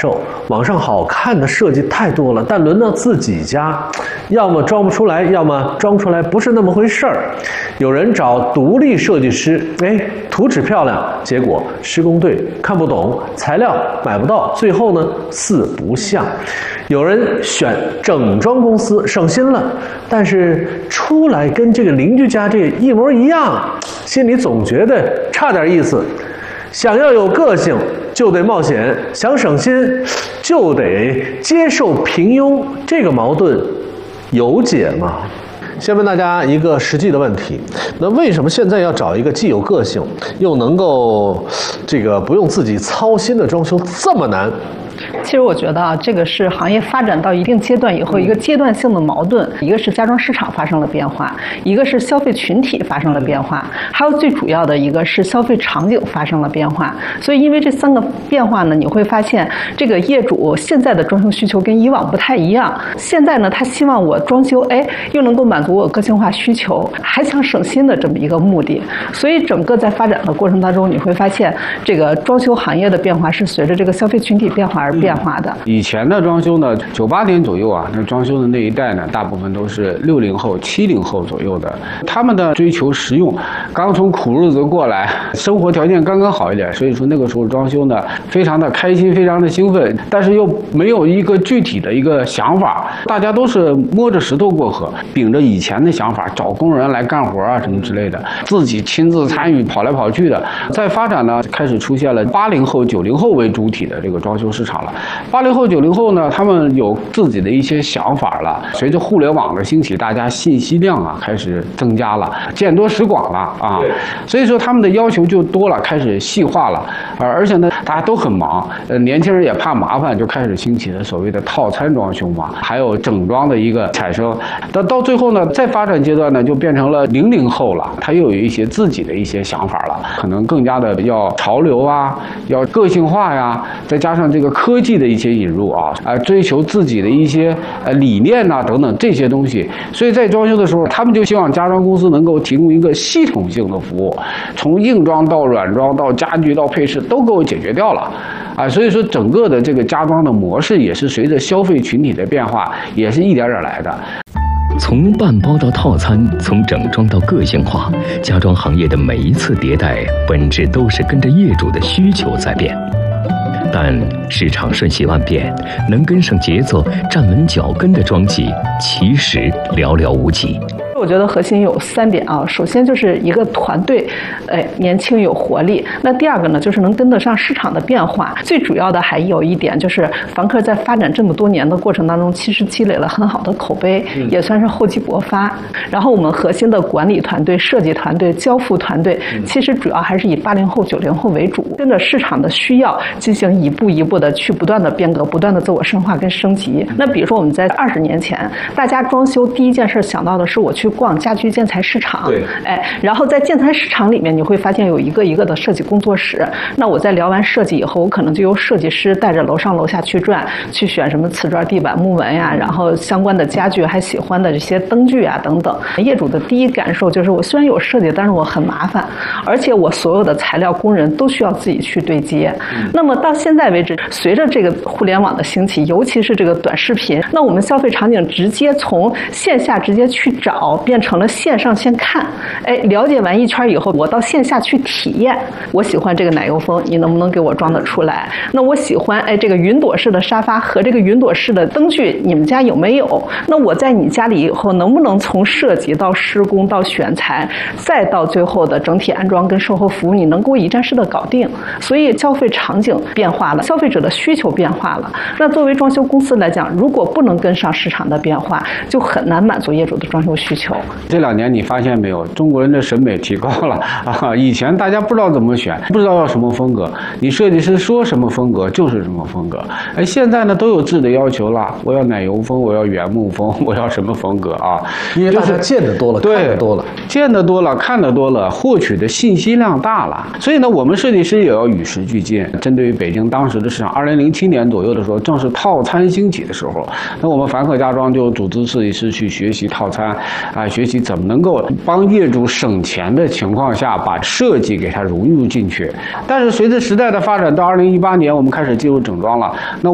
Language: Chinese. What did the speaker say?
受。网上好看的设计太多了，但轮到自己家，要么装不出来，要么装出来不是那么回事儿。有人找独立设计师，图纸漂亮，结果施工队看不懂，材料买不到，最后呢四不像。有人选整装公司省心了，但是出来跟这个邻居家这一模一样，心里总觉得差点意思。想要有个性就得冒险，想省心就得接受平庸，这个矛盾有解吗？先问大家一个实际的问题，那为什么现在要找一个既有个性又能够不用自己操心的装修这么难？ 其实我觉得啊，这个是行业发展到一定阶段以后一个阶段性的矛盾，一个是家装市场发生了变化，一个是消费群体发生了变化，还有最主要的一个是消费场景发生了变化。所以因为这三个变化呢，你会发现这个业主现在的装修需求跟以往不太一样。现在呢，他希望我装修又能够满足我个性化需求，还想省心的这么一个目的。所以整个在发展的过程当中，你会发现这个装修行业的变化是随着这个消费群体变化而变化的。 以前的装修呢，98年左右啊，那装修的那一代呢，大部分都是60后、70后左右的，他们的追求实用，刚从苦日子过来，生活条件刚刚好一点，所以说那个时候装修呢，非常的开心，非常的兴奋，但是又没有一个具体的一个想法，大家都是摸着石头过河，秉着以前的想法，找工人来干活啊什么之类的，自己亲自参与跑来跑去的。在发展呢，开始出现了80后、90后为主体的这个装修市场了。80后、90后呢，他们有自己的一些想法了。随着互联网的兴起，大家信息量啊开始增加了，见多识广了啊，所以说他们的要求就多了，开始细化了。而且呢，大家都很忙，年轻人也怕麻烦，就开始兴起了所谓的套餐装修嘛，还有整装的一个产生。到最后呢，在发展阶段呢，就变成了00后了，他又有一些自己的一些想法了，可能更加的要潮流啊，要个性化呀，再加上这个科技的一些引入啊，追求自己的一些理念呐等等这些东西。所以在装修的时候，他们就希望家装公司能够提供一个系统性的服务，从硬装到软装到家具到配饰都给我解决掉了。所以说整个的这个家装的模式也是随着消费群体的变化，也是一点点来的。 从半包到套餐，从整装到个性化，家装行业的每一次迭代，本质都是跟着业主的需求在变。但市场瞬息万变，能跟上节奏、站稳脚跟的装技，其实寥寥无几。 我觉得核心有3点啊，首先就是一个团队，年轻有活力。那第二个呢，就是能跟得上市场的变化。最主要的还有一点就是，凡客在发展这么多年的过程当中，其实积累了很好的口碑，也算是厚积薄发。然后我们核心的管理团队、设计团队、交付团队，其实主要还是以80后、90后为主，跟着市场的需要进行一步一步的去不断的变革、不断的自我深化跟升级。那比如说我们在20年前，大家装修第一件事想到的是我去逛家居建材市场，然后在建材市场里面，你会发现有一个一个的设计工作室。那我在聊完设计以后，我可能就由设计师带着楼上楼下去转，去选什么瓷砖、地板、木纹呀，然后相关的家具，还喜欢的这些灯具啊等等。业主的第一感受就是，我虽然有设计，但是我很麻烦，而且我所有的材料工人都需要自己去对接。那么到现在为止，随着这个互联网的兴起，尤其是这个短视频，那我们消费场景直接从线下直接去找，变成了线上先看，了解完一圈以后，我到线下去体验。我喜欢这个奶油风，你能不能给我装得出来？那我喜欢这个云朵式的沙发和这个云朵式的灯具，你们家有没有？那我在你家里以后，能不能从设计到施工到选材，再到最后的整体安装跟售后服务，你能给我一站式的搞定？所以消费场景变化了，消费者的需求变化了。那作为装修公司来讲，如果不能跟上市场的变化，就很难满足业主的装修需求。 这2年你发现没有，中国人的审美提高了啊！以前大家不知道怎么选，不知道要什么风格，你设计师说什么风格就是什么风格。现在呢都有质的要求了，我要奶油风，我要原木风，我要什么风格啊？ 因为大家见得多了，看得多了， 见得多了，看得多了，获取的信息量大了。所以呢，我们设计师也要与时俱进。针对于北京当时的市场，2007年左右的时候，正是套餐兴起的时候，那我们凡客家装就组织设计师去学习套餐学习怎么能够帮业主省钱的情况下，把设计给它融入进去。但是随着时代的发展，到2018年我们开始进入整装了，那